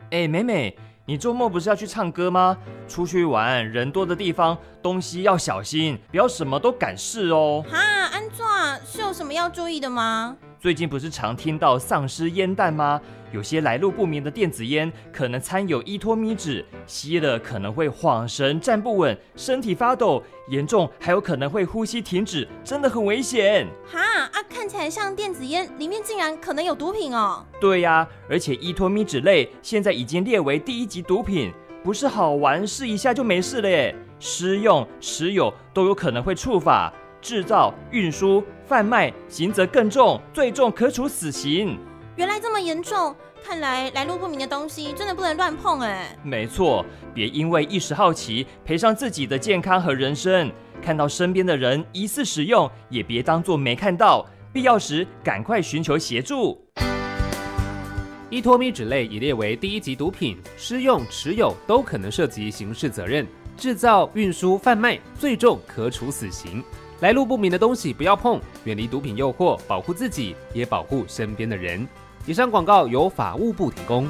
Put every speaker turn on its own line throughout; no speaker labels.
美美，你周末不是要去唱歌吗？出去玩，人多的地方，东西要小心，不要什么都敢试哦。
哈，安怎是有什么要注意的吗？
最近不是常听到丧尸烟弹吗？有些来路不明的电子烟可能掺有依托咪酯，吸了可能会晃神、站不稳、身体发抖，严重还有可能会呼吸停止，真的很危险。
哈看起来像电子烟，里面竟然可能有毒品哦。
对呀，而且依托咪酯类现在已经列为第1级毒品，不是好玩试一下就没事了耶，施用、持有都有可能会触法。制造、运输、贩卖，刑责更重，最重可处死刑。
原来这么严重，看来来路不明的东西真的不能乱碰哎。
没错，别因为一时好奇赔上自己的健康和人生。看到身边的人疑似使用，也别当作没看到，必要时赶快寻求协助。
依托咪酯类已列为第1级毒品，施用、持有都可能涉及刑事责任。制造、运输、贩卖，最重可处死刑。来路不明的东西不要碰，远离毒品诱惑，保护自己，也保护身边的人。以上广告由法务部提供。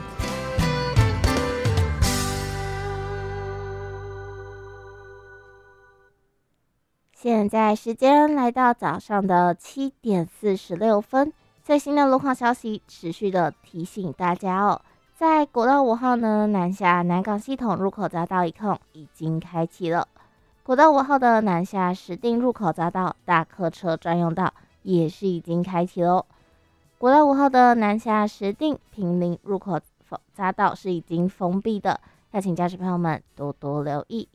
现在时间来到早上的7点46分，最新的路况消息持续的提醒大家哦，在国道5号呢，南下南港系统入口匝道一控已经开启了。国道5号的南下石碇入口匝道大客车专用道也是已经开启了。国道5号的南下石碇坪林入口匝道是已经封闭的，要请驾驶朋友们多多留意。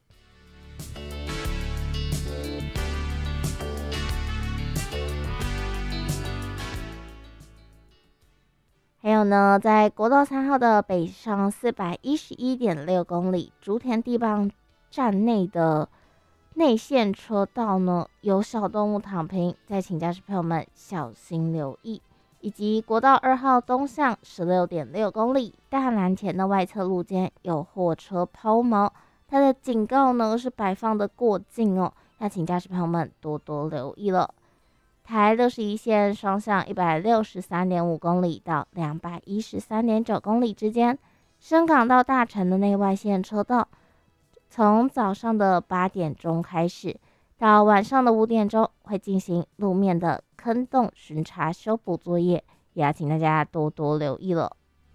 还有呢，在国道3号的北上411.6公里竹田地磅站内的内线车道呢，有小动物躺平，再请驾驶朋友们小心留意。以及国道2号东向16.6公里大南前的外侧路肩有货车抛锚，它的警告呢是摆放的过近哦，要请驾驶朋友们多多留意了。台61线双向163.5公里到213.9公里之间，深港到大城的内外线车道，从早上的8点钟开始，到晚上的5点钟会进行路面的坑洞巡查修补作业，也要请大家多多留意了。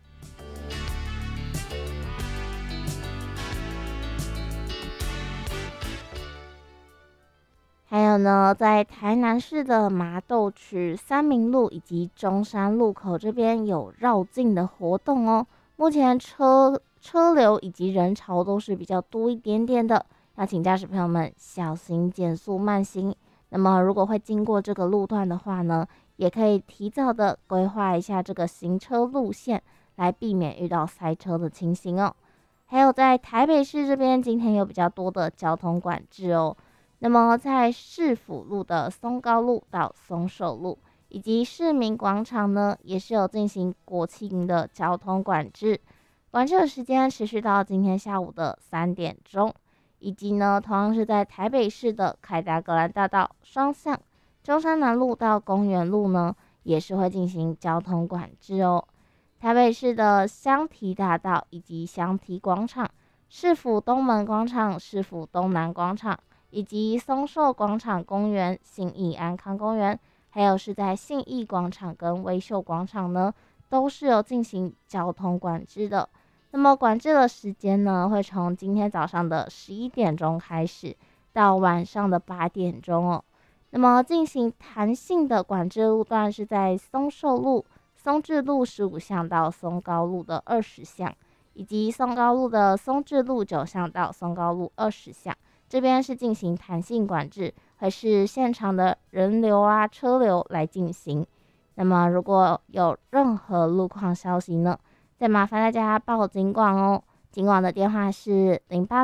还有呢，在台南市的麻豆区三民路以及中山路口这边有绕境的活动哦。目前车流以及人潮都是比较多一点点的，要请驾驶朋友们小心减速慢行。那么如果会经过这个路段的话呢，也可以提早的规划一下这个行车路线，来避免遇到塞车的情形哦。还有在台北市这边，今天有比较多的交通管制哦。那么在市府路的松高路到松寿路以及市民广场呢，也是有进行国庆的交通管制，管制的时间持续到今天下午的3点钟。以及呢，同样是在台北市的凯达格兰大道双向中山南路到公园路呢，也是会进行交通管制哦。台北市的香堤大道以及香堤广场、市府东门广场、市府东南广场以及松寿广场公园、信义安康公园，还有是在信义广场跟威秀广场呢，都是有进行交通管制的。那么管制的时间呢，会从今天早上的11点钟开始，到晚上的8点钟哦。那么进行弹性的管制路段是在松寿路、松智路15巷到松高路的20巷，以及松高路的松智路9巷到松高路20巷。这边是进行弹性管制，会是现场的人流啊、车流来进行。那么如果有任何路况消息呢，再麻烦大家报警广哦。警广的电话是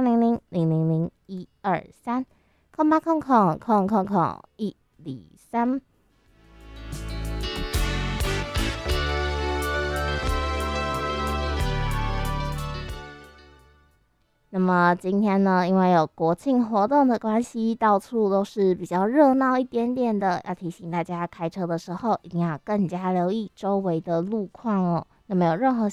0800000123 0800000123。那么今天呢，因为有国庆活动的关系，到处都是比较热闹一点点的，要提醒大家开车的时候一定要更加留意周围的路况哦。那么有任何